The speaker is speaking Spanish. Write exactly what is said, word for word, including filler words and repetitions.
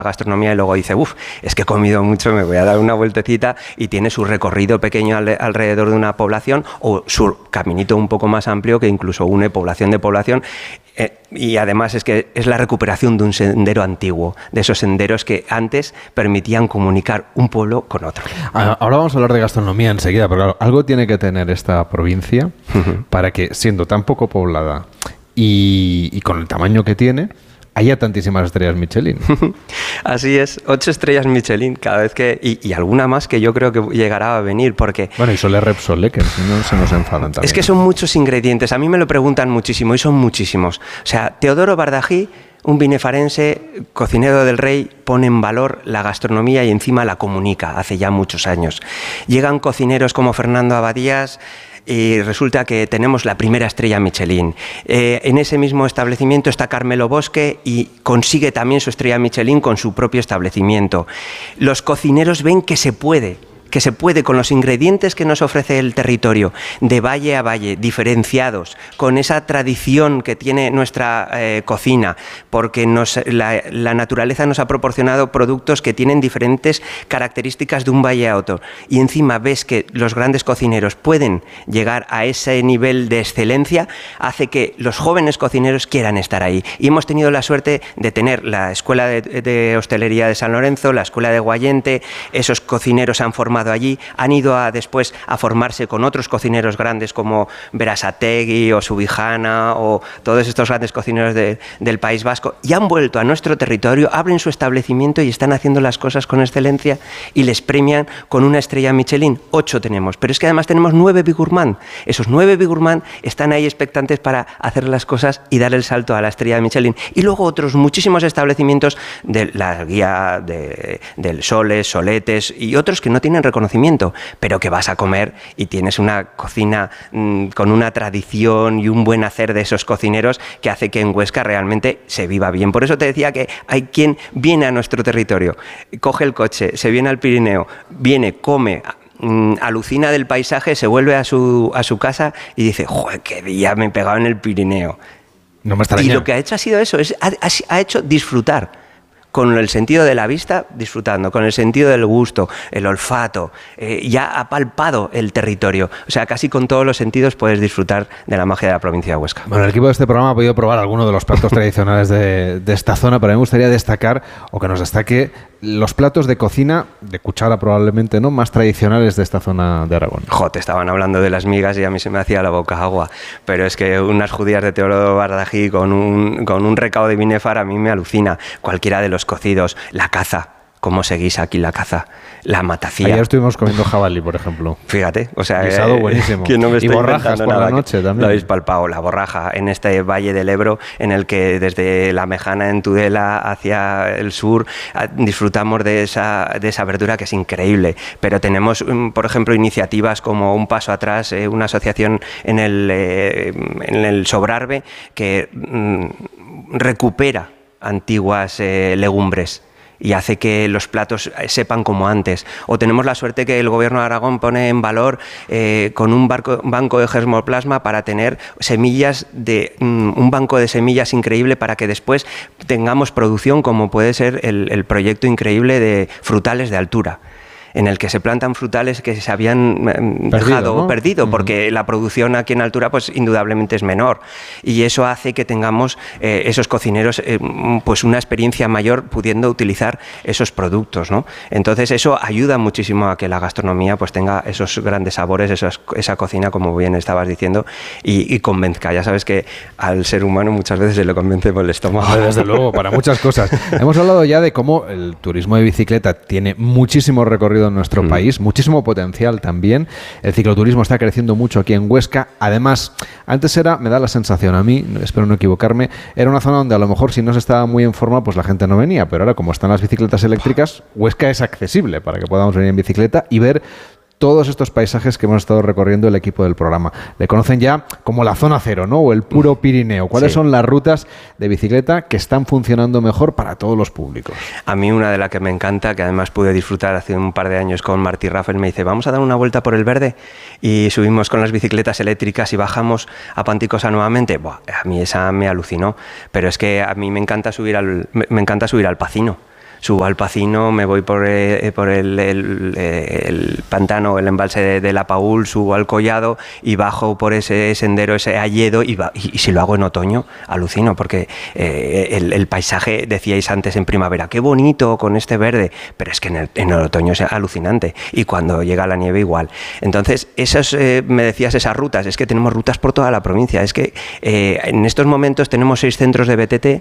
gastronomía y luego dice, uff, es que he comido mucho, me voy a dar una vueltecita, y tiene su recorrido pequeño al, alrededor de una población o su caminito un poco más amplio que incluso une población de población. Eh, y además es que es la recuperación de un sendero antiguo, de esos senderos que antes permitían comunicar un pueblo con otro. Ahora vamos a hablar de gastronomía enseguida, pero claro, algo tiene que tener esta provincia uh-huh. para que, siendo tan poco poblada y, y con el tamaño que tiene, haya tantísimas estrellas Michelin. Así es, ocho estrellas Michelin cada vez que... Y, y alguna más que yo creo que llegará a venir porque... Bueno, y Soler Repsol, ¿eh? Que si no se nos enfadan también. Es que son muchos ingredientes, a mí me lo preguntan muchísimo y son muchísimos. O sea, Teodoro Bardají, un binefarense, cocinero del rey, pone en valor la gastronomía y encima la comunica hace ya muchos años. Llegan cocineros como Fernando Abadías... y resulta que tenemos la primera estrella Michelin. Eh, en ese mismo establecimiento está Carmelo Bosque y consigue también su estrella Michelin con su propio establecimiento. Los cocineros ven que se puede, que se puede con los ingredientes que nos ofrece el territorio, de valle a valle, diferenciados, con esa tradición que tiene nuestra eh, cocina, porque nos, la, la naturaleza nos ha proporcionado productos que tienen diferentes características de un valle a otro. Y encima ves que los grandes cocineros pueden llegar a ese nivel de excelencia, hace que los jóvenes cocineros quieran estar ahí. Y hemos tenido la suerte de tener la Escuela de, de Hostelería de San Lorenzo, la Escuela de Guayente, esos cocineros se han formado allí, han ido a, después a formarse con otros cocineros grandes como Berasategui o Subijana o todos estos grandes cocineros de, del País Vasco, y han vuelto a nuestro territorio, abren su establecimiento y están haciendo las cosas con excelencia y les premian con una estrella Michelin. Ocho tenemos, pero es que además tenemos nueve Bigurmand. Esos nueve Bigurmand están ahí expectantes para hacer las cosas y dar el salto a la estrella de Michelin. Y luego otros muchísimos establecimientos de la guía de, del Soles, Soletes y otros que no tienen reconocimiento, pero que vas a comer y tienes una cocina mmm, con una tradición y un buen hacer de esos cocineros que hace que en Huesca realmente se viva bien. Por eso te decía que hay quien viene a nuestro territorio, coge el coche, se viene al Pirineo, viene, come, mmm, alucina del paisaje, se vuelve a su, a su casa y dice, joder, qué día me he pegado en el Pirineo. No me extraña. Y lo que ha hecho ha sido eso, es, ha, ha hecho disfrutar. Con el sentido de la vista, disfrutando, con el sentido del gusto, el olfato, eh, ya ha palpado el territorio. O sea, casi con todos los sentidos puedes disfrutar de la magia de la provincia de Huesca. Bueno, el equipo de este programa ha podido probar algunos de los platos tradicionales de, de esta zona, pero a mí me gustaría destacar, o que nos destaque, los platos de cocina, de cuchara probablemente, ¿no?, más tradicionales de esta zona de Aragón. Jo, te estaban hablando de las migas y a mí se me hacía la boca agua, pero es que unas judías de Teodoro Bardají con un, con un recao de binefar a mí me alucina. Cualquiera de los cocidos, la caza, cómo se guisa aquí la caza, la matacía. Ayer estuvimos comiendo jabalí, por ejemplo. Fíjate, o sea, guisado buenísimo. Que no me estoy y borrajas por nada, la noche también. Lo habéis palpado, la borraja en este valle del Ebro, en el que desde la Mejana en Tudela hacia el sur disfrutamos de esa, de esa verdura que es increíble. Pero tenemos, por ejemplo, iniciativas como Un Paso Atrás, eh, una asociación en el, eh, en el Sobrarbe que mm, recupera antiguas eh, legumbres y hace que los platos sepan como antes. O tenemos la suerte que el Gobierno de Aragón pone en valor eh, con un barco, banco de germoplasma para tener semillas, de um, un banco de semillas increíble para que después tengamos producción, como puede ser el, el proyecto increíble de frutales de altura, en el que se plantan frutales que se habían perdido, dejado ¿no? perdido, porque uh-huh. la producción aquí en altura pues indudablemente es menor, y eso hace que tengamos eh, esos cocineros eh, pues una experiencia mayor pudiendo utilizar esos productos, ¿no? Entonces eso ayuda muchísimo a que la gastronomía pues tenga esos grandes sabores, esos, esa cocina, como bien estabas diciendo, y, y convenzca. Ya sabes que al ser humano muchas veces se le convence por el estómago. Desde luego, para muchas cosas. Hemos hablado ya de cómo el turismo de bicicleta tiene muchísimo recorrido en nuestro mm. país, muchísimo potencial también. El cicloturismo está creciendo mucho aquí en Huesca. Además, antes era, me da la sensación a mí, espero no equivocarme, era una zona donde a lo mejor si no se estaba muy en forma, pues la gente no venía, pero ahora como están las bicicletas eléctricas, Huesca es accesible para que podamos venir en bicicleta y ver todos estos paisajes que hemos estado recorriendo el equipo del programa. Le conocen ya como la zona cero, ¿no? O el puro Pirineo. ¿Cuáles sí. son las rutas de bicicleta que están funcionando mejor para todos los públicos? A mí una de las que me encanta, que además pude disfrutar hace un par de años con Martí Raffel, me dice, vamos a dar una vuelta por el Verde, y subimos con las bicicletas eléctricas y bajamos a Panticosa nuevamente. Buah, a mí esa me alucinó, pero es que a mí me encanta subir al, me encanta subir al Pacino. subo al Pacino, me voy por, eh, por el, el, el pantano, el embalse de, de la Paúl, subo al Collado y bajo por ese sendero, ese Alledo, y, va, y, y si lo hago en otoño, alucino, porque eh, el, el paisaje, decíais antes en primavera, qué bonito con este verde, pero es que en el, en el otoño es alucinante, y cuando llega la nieve igual. Entonces, esas, eh, me decías esas rutas, es que tenemos rutas por toda la provincia, es que eh, en estos momentos tenemos seis centros de B T T